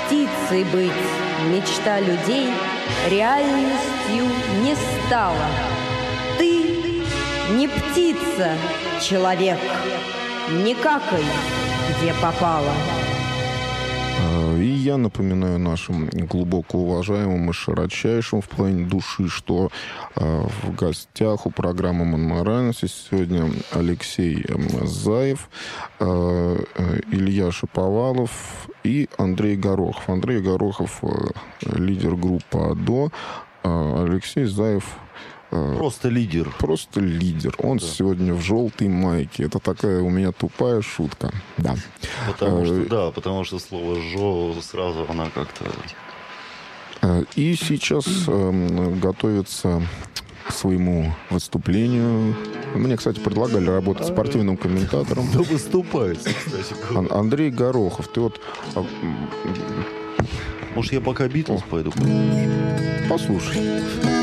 птицей быть мечта людей реальностью не стала. Ты не птица, человек, не какай, где попало. И я напоминаю нашим глубоко уважаемым и широчайшим в плане души, что в гостях у программы «Монморальность» сегодня Алексей Заев, Илья Шаповалов и Андрей Горохов. Андрей Горохов — лидер группы «АДО», Алексей Заев — просто лидер. Просто лидер. Он сегодня в желтой майке. Это такая у меня тупая шутка. Да. Потому что слово «жо» сразу она как-то... И сейчас готовится к своему выступлению. Мне, кстати, предлагали работать спортивным комментатором. Да выступает, кстати. Андрей Горохов. Ты вот... Может, я пока Битлз пойду? Послушай.